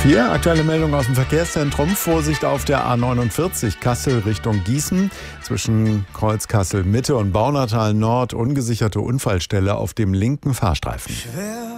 4, aktuelle Meldung aus dem Verkehrszentrum. Vorsicht auf der A49 Kassel Richtung Gießen. Zwischen Kreuz Kassel Mitte und Baunatal Nord ungesicherte Unfallstelle auf dem linken Fahrstreifen.